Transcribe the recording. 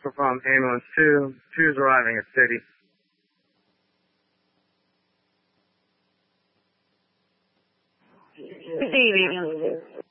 from ambulance 2. 2 is arriving at city. Receiving.